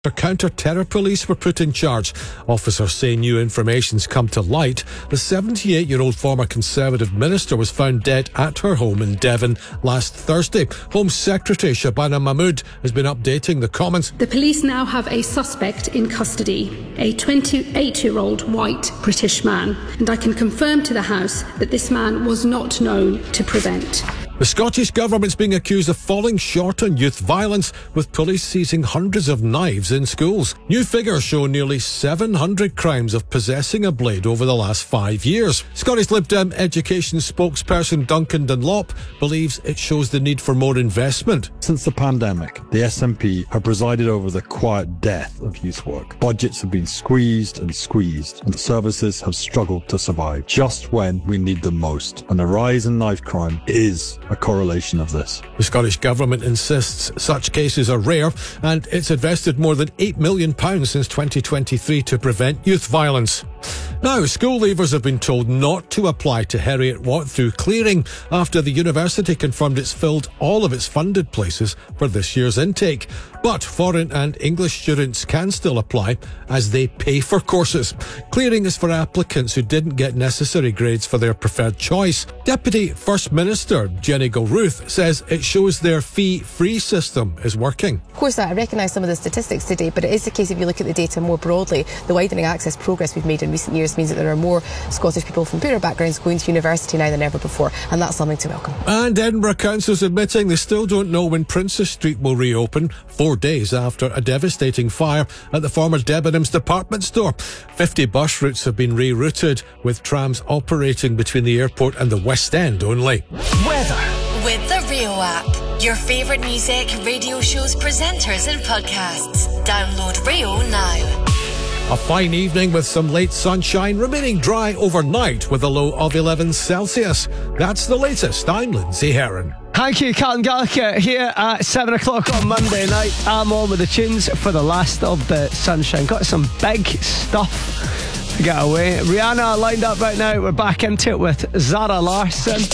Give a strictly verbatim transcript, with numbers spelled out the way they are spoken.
Counter-terror police were put in charge. Officers say new information's come to light. The seventy-eight-year-old former Conservative minister was found dead at her home in Devon last Thursday. Home Secretary Shabana Mahmood has been updating the Commons. The police now have a suspect in custody, a twenty-eight-year-old white British man, and I can confirm to the House that this man was not known to prevent. The Scottish Government's being accused of falling short on youth violence, with police seizing hundreds of knives in schools. New figures show nearly seven hundred crimes of possessing a blade over the last five years. Scottish Lib Dem education spokesperson Duncan Dunlop believes it shows the need for more investment. Since the pandemic, the S N P have presided over the quiet death of youth work. Budgets have been squeezed and squeezed, and services have struggled to survive just when we need them most. And the rise in knife crime is a correlation of this. The Scottish Government insists such cases are rare, and it's invested more than eight million pounds since twenty twenty-three to prevent youth violence. Now, school leavers have been told not to apply to Heriot-Watt through clearing after the university confirmed it's filled all of its funded places for this year's intake. But foreign and English students can still apply as they pay for courses. Clearing is for applicants who didn't get necessary grades for their preferred choice. Deputy First Minister Jenny Gilruth says it shows their fee-free system is working. Of course, I recognise some of the statistics today, but it is the case if you look at the data more broadly. The widening access progress we've made in recent years means that there are more Scottish people from poorer backgrounds going to university now than ever before, and that's something to welcome. And Edinburgh Council's admitting they still don't know when Princess Street will reopen, four days after a devastating fire at the former Debenhams department store. fifty bus routes have been rerouted, with trams operating between the airport and the West End only. Weather. With the Rio app, your favourite music, radio shows, presenters and podcasts. Download Rio now. A fine evening with some late sunshine, remaining dry overnight with a low of eleven Celsius. That's the latest. I'm Lindsay Heron. Thank you, Captain Gallagher, here at seven o'clock on Monday night. I'm on with the tunes for the last of the sunshine. Got some big stuff to get away. Rihanna lined up right now. We're back into it with Zara Larsson.